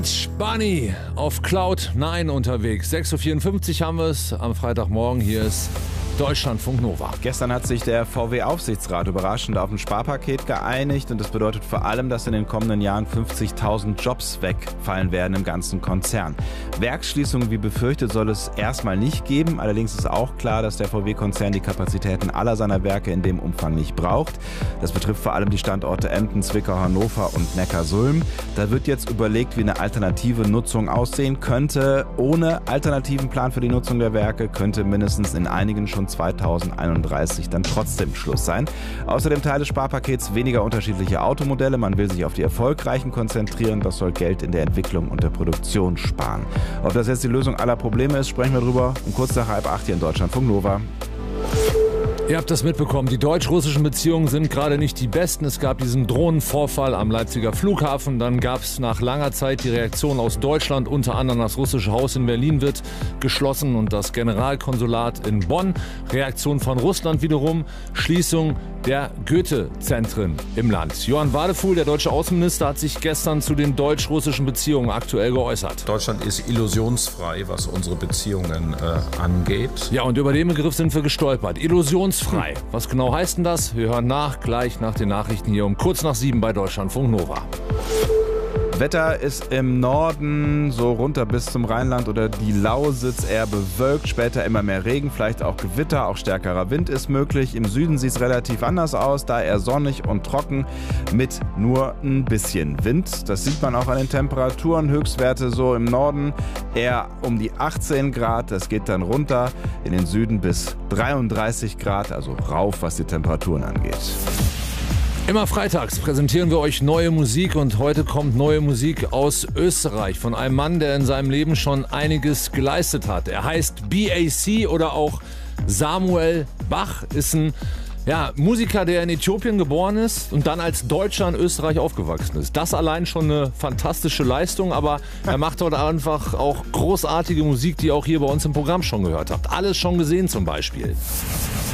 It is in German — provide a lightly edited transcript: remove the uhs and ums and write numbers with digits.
Bunny auf Cloud 9 unterwegs. 6.54 Uhr haben wir es am Freitagmorgen. Hier ist Deutschlandfunk Nova. Gestern hat sich der VW-Aufsichtsrat überraschend auf ein Sparpaket geeinigt und das bedeutet vor allem, dass in den kommenden Jahren 50.000 Jobs wegfallen werden im ganzen Konzern. Werksschließungen wie befürchtet soll es erstmal nicht geben, allerdings ist auch klar, dass der VW-Konzern die Kapazitäten aller seiner Werke in dem Umfang nicht braucht. Das betrifft vor allem die Standorte Emden, Zwickau, Hannover und Neckarsulm. Da wird jetzt überlegt, wie eine alternative Nutzung aussehen könnte. Ohne alternativen Plan für die Nutzung der Werke könnte mindestens in einigen schon 2031 dann trotzdem Schluss sein. Außerdem Teil des Sparpakets weniger unterschiedliche Automodelle. Man will sich auf die erfolgreichen konzentrieren. Das soll Geld in der Entwicklung und der Produktion sparen. Ob das jetzt die Lösung aller Probleme ist, sprechen wir drüber um kurz nach 7:30 hier in Deutschlandfunk Nova. Ihr habt das mitbekommen, die deutsch-russischen Beziehungen sind gerade nicht die besten. Es gab diesen Drohnenvorfall am Leipziger Flughafen. Dann gab es nach langer Zeit die Reaktion aus Deutschland. Unter anderem das russische Haus in Berlin wird geschlossen und das Generalkonsulat in Bonn. Reaktion von Russland wiederum, Schließung der Goethe-Zentren im Land. Johann Wadefuhl, der deutsche Außenminister, hat sich gestern zu den deutsch-russischen Beziehungen aktuell geäußert. Deutschland ist illusionsfrei, was unsere Beziehungen angeht. Ja, und über den Begriff sind wir gestolpert. Illusionsfrei. Was genau heißt denn das? Wir hören gleich nach den Nachrichten hier um kurz nach 7 bei Deutschlandfunk Nova. Wetter ist im Norden so runter bis zum Rheinland oder die Lausitz eher bewölkt, später immer mehr Regen, vielleicht auch Gewitter, auch stärkerer Wind ist möglich. Im Süden sieht es relativ anders aus, da eher sonnig und trocken mit nur ein bisschen Wind. Das sieht man auch an den Temperaturen, Höchstwerte so im Norden eher um die 18 Grad, das geht dann runter in den Süden bis 33 Grad, also rauf, was die Temperaturen angeht. Immer freitags präsentieren wir euch neue Musik und heute kommt neue Musik aus Österreich von einem Mann, der in seinem Leben schon einiges geleistet hat. Er heißt BAC oder auch Samuel Bach, ist ein Musiker, der in Äthiopien geboren ist und dann als Deutscher in Österreich aufgewachsen ist. Das allein schon eine fantastische Leistung, aber er macht dort einfach auch großartige Musik, die ihr auch hier bei uns im Programm schon gehört habt. Alles schon gesehen zum Beispiel.